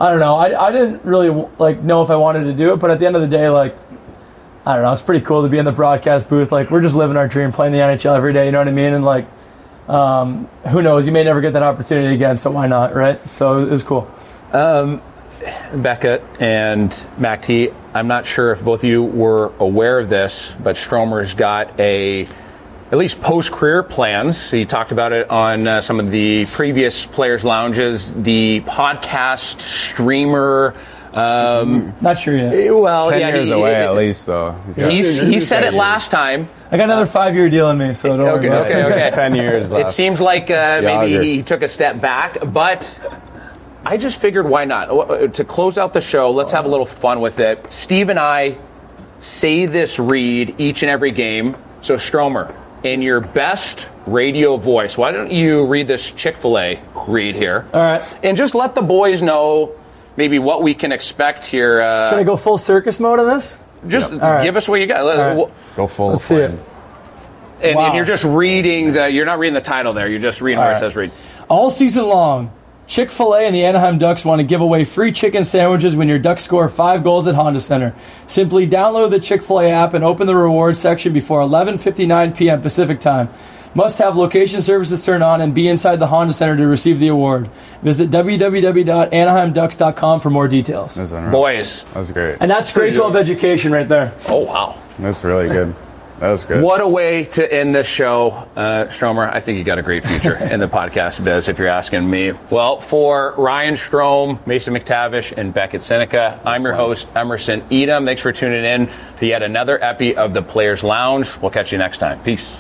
I don't know. I didn't really know if I wanted to do it, but at the end of the day, I don't know. It's pretty cool to be in the broadcast booth. We're just living our dream, playing the NHL every day. You know what I mean? And who knows? You may never get that opportunity again, so why not, right? So it was cool. Beckett and Mac T, I'm not sure if both of you were aware of this, but Stromer's got at least post-career plans. He talked about it on some of the previous Players Lounges, the podcast streamer. Not sure yet. Well, 10 years away at least, though. He said it last time. I got another 5-year deal in me, so don't worry about it. Okay. 10 years left. It seems like maybe he took a step back, but I just figured why not? To close out the show, let's have a little fun with it. Steve and I say this read each and every game. So, Stromer, in your best radio voice, why don't you read this Chick-fil-A read here? All right. And just let the boys know maybe what we can expect here. Should I go full circus mode on this? Just give us what you got. Right. Go full. Let's see it. And you're just reading you're not reading the title there. You're just reading where it says read. All season long, Chick-fil-A and the Anaheim Ducks want to give away free chicken sandwiches when your Ducks score 5 goals at Honda Center. Simply download the Chick-fil-A app and open the rewards section before 11:59 p.m. Pacific time. Must have location services turned on and be inside the Honda Center to receive the award. Visit www.anaheimducks.com for more details. Boys. That was great. And that's grade 12 education right there. Oh, wow. That's really good. That was good. What a way to end this show. Stromer, I think you got a great future in the podcast biz, if you're asking me. Well, for Ryan Strome, Mason McTavish, and Beckett Seneca, I'm your host, Emerson Edom. Thanks for tuning in to yet another epi of the Players Lounge. We'll catch you next time. Peace.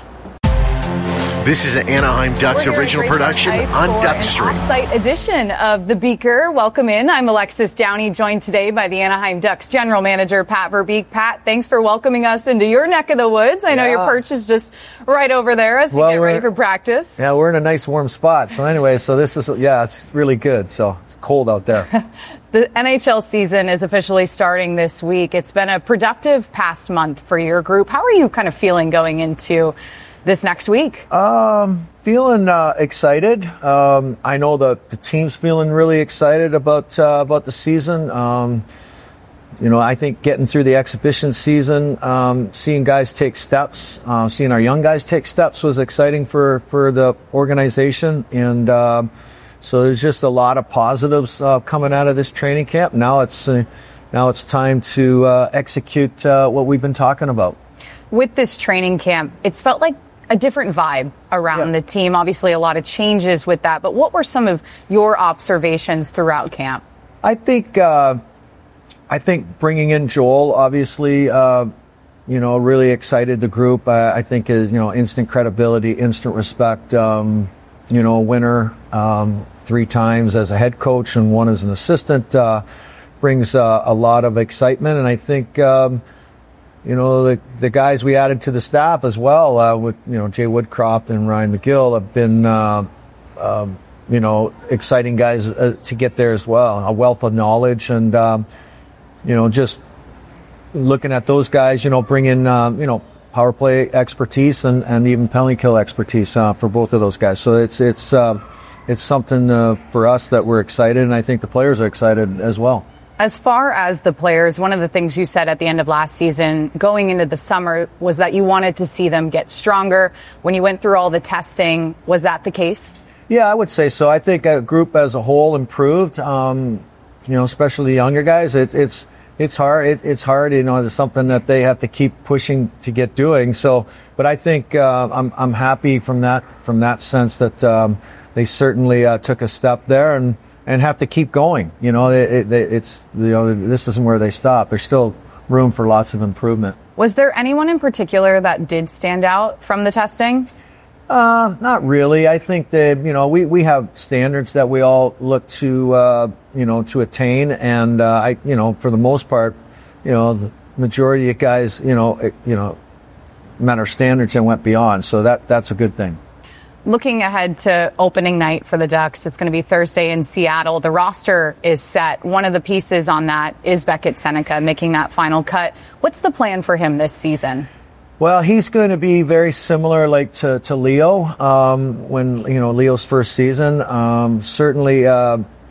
This is an Anaheim Ducks original production on Duckstream. Off-site edition of The Beaker. Welcome in. I'm Alexis Downey, joined today by the Anaheim Ducks General Manager, Pat Verbeek. Pat, thanks for welcoming us into your neck of the woods. I know your perch is just right over there as we get ready for practice. Yeah, we're in a nice warm spot. So anyway, this is, it's really good. So it's cold out there. The NHL season is officially starting this week. It's been a productive past month for your group. How are you kind of feeling going into this next week? Feeling excited. I know the team's feeling really excited about the season. I think getting through the exhibition season, seeing guys take steps, seeing our young guys take steps was exciting for the organization. And so there's just a lot of positives coming out of this training camp. Now it's time to execute what we've been talking about. With this training camp, it's felt like a different vibe around the team. Obviously, a lot of changes with that. But what were some of your observations throughout camp? I think bringing in Joel, obviously, really excited the group. I think is instant credibility, instant respect. Winner 3 times as a head coach and 1 as an assistant brings a lot of excitement. And I think the guys we added to the staff as well, with Jay Woodcroft and Ryan McGill, have been exciting guys to get there as well. A wealth of knowledge, and just looking at those guys, bring in power play expertise and even penalty kill expertise for both of those guys. So it's something for us that we're excited, and I think the players are excited as well. As far as the players, one of the things you said at the end of last season, going into the summer, was that you wanted to see them get stronger. When you went through all the testing, was that the case? Yeah, I would say so. I think a group as a whole improved, especially the younger guys. It's hard. It's hard, it's something that they have to keep pushing to get doing. So, but I think I'm happy from that sense that they certainly took a step there and have to keep going. This isn't where they stop. There's still room for lots of improvement. Was there anyone in particular that did stand out from the testing? Not really. I think that, we have standards that we all look to, to attain. And, for the most part, the majority of guys, met our standards and went beyond. So that's a good thing. Looking ahead to opening night for the Ducks, it's going to be Thursday in Seattle. The roster is set. One of the pieces on that is Beckett Seneca making that final cut. What's the plan for him this season? Well, he's going to be very similar to Leo when, Leo's first season. Certainly,